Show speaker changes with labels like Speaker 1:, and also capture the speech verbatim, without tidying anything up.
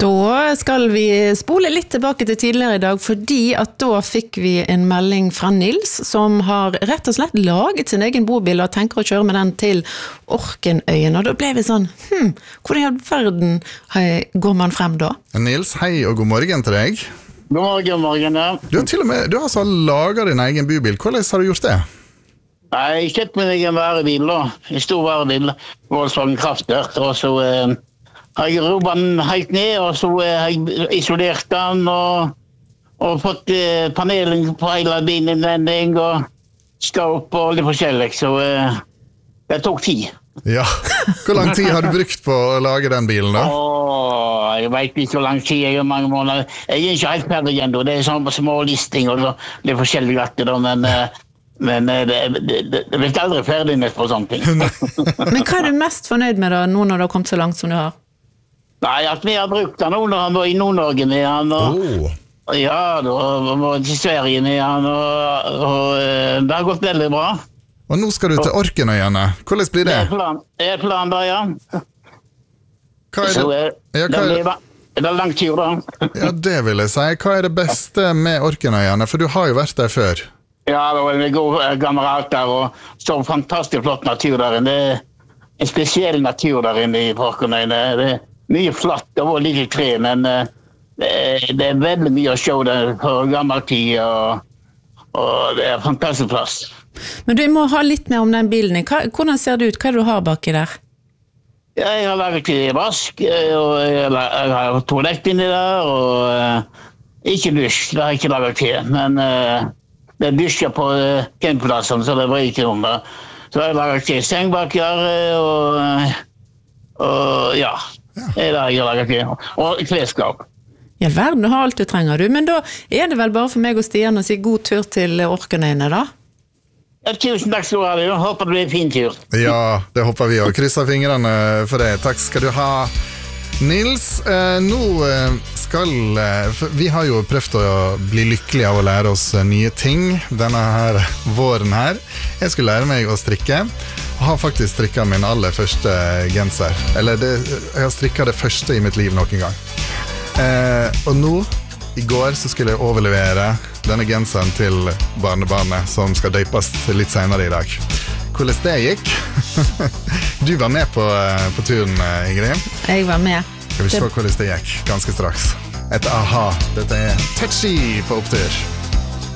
Speaker 1: Da skal vi spole litt tilbake til tidligere i dag, fordi at da fikk vi en melding fra Nils, som har rett og slett laget sin egen bobil og tenker å kjøre med den til Orkenøyen. Og da ble vi sånn, hm, hvor i all verden går man frem da?
Speaker 2: Nils, hei og god morgen til deg.
Speaker 3: God morgen, god morgen, ja.
Speaker 2: Du har til og med, du har altså laget din egen bobil. Hvordan har du gjort det?
Speaker 3: Nei, jeg kjøpte meg en varebil da. En stor varebil, Volkswagen Kraftwerk, og så... Eh, har jeg robet den helt ned, og så har jeg isolert den, og, og fått eh, panelen på hele bilen innvendig, og skap og litt forskjellig, så eh, det tok tid.
Speaker 2: Ja, hvor lang tid har du brukt på å lage den bilen da?
Speaker 3: Åh, jeg vet ikke hvor lang tid, jeg har mange måneder. Jeg er ikke helt ferdig igjen da, det er sånn små listing, og litt forskjellig rette da, men... Eh, Men det, det, det, det blir aldri ferdig nett på sånne ting.
Speaker 1: Men hva er du mest fornøyd med da, nå når du har kommet så langt som du har?
Speaker 3: Nei, at vi har brukt den nå når han var i Nord-Norge med han. Og,
Speaker 2: Oh.
Speaker 3: Ja, da var vi til Sverige med han, og, og eh, det har gått veldig bra.
Speaker 2: Og nå skal du til Orkenøyene. Hvordan blir det?
Speaker 3: Det er plan, det er plan da, ja.
Speaker 2: Hva er
Speaker 3: Så
Speaker 2: det?
Speaker 3: eh,
Speaker 2: Ja,
Speaker 3: det
Speaker 2: hva er
Speaker 3: blir det er lang tur da.
Speaker 2: Ja, det vil jeg si. Hva er det beste med Orkenøyene? For du har jo vært der før.
Speaker 3: Ja, det var en god eh, kamerat der, og så fantastisk flott natur der inne. Det er en spesiell natur der inne i Orkenøyene. Det er mye flatt, det var litt tre, men uh, det, er, det er veldig mye å se der på gammel tid, og, og det er en fantastisk plass.
Speaker 1: Men du må ha litt mer om den bilen. Hva, hvordan ser det ut? Hva er det du har baki der?
Speaker 3: Ja, jeg har laget til vask, og jeg har, jeg har toalett inni der, og uh, ikke dusj, det har jeg ikke laget til, men uh, det er dusjer på uh, campingplassen, så det var ikke om det. Så jeg har laget til seng baki der, og, uh, og ja, det er det jeg har laget til, og klesskap.
Speaker 1: I all verden, du har alt du trenger du, men da er det vel bare for meg og Stian å si god tur til Orkenøyene da?
Speaker 3: Ja, tusen takk skal du ha, jeg håper det blir en fin tur.
Speaker 2: Ja, det håper vi også. Krysser fingrene for det. Takk skal du ha. Nils, eh, nå eh, skal eh, vi har jo prøvd å bli lykkelige av å lære oss eh, nye ting denne her våren her. Jeg skulle lære meg å strikke, og har faktisk strikket min aller første genser. Eller det, jeg har strikket det første i mitt liv noen gang. Eh, og nå, i går, så skulle jeg overlevere denne genseren til barnebarnet, som skal døpes litt senere i dag. Hvordan det gikk? Du var med på, på turen, Ingrid.
Speaker 1: Jeg var med.
Speaker 2: Skal vi se hvordan det gikk ganske straks. Et aha, dette er Touchy på opptur.